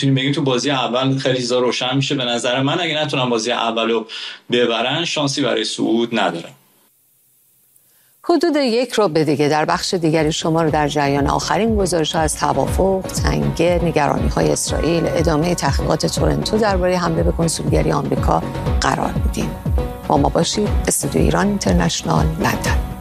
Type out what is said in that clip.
میتونیم بگیم تو بازی اول خیلی چیزا روشن میشه. به نظر من اگه نتونن بازی اولو ببرن شانسی برای صعود ندارن. حدود 1 ربع دیگه در بخش دیگری شما رو در جریان آخرین گزارش‌ها از توافق، تنگه، نگرانی‌های اسرائیل، ادامه تحقیقات تورنتو درباره حمله به کنسولگری آمریکا قرار میدیم. با ما باشید. استودیو ایران اینترنشنال، لندن.